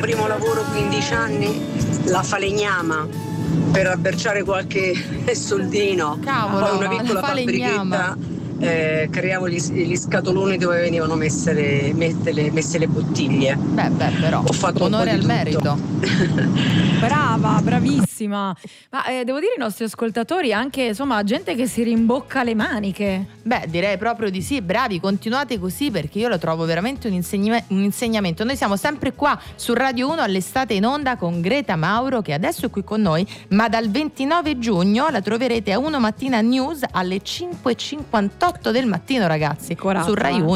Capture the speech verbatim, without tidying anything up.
primo lavoro quindici anni, la falegnama per abberciare qualche soldino. Cavolo, Poi una piccola la falegnama. fabbrichetta, eh, creavo gli, gli scatoloni dove venivano messe le, messe le, messe le bottiglie. Beh, beh, però, Ho fatto onore un po' al di tutto. merito. Brava, bravissima. Ma eh, devo dire ai nostri ascoltatori anche, insomma, gente che si rimbocca le maniche. Beh, direi proprio di sì, bravi, continuate così perché io lo trovo veramente un, insegna- un insegnamento. Noi siamo sempre qua su Radio uno all'estate in onda con Greta Mauro, che adesso è qui con noi, ma dal ventinove giugno la troverete a Uno Mattina News alle cinque e cinquantotto del mattino, ragazzi, Decorata, su Rai eh. uno.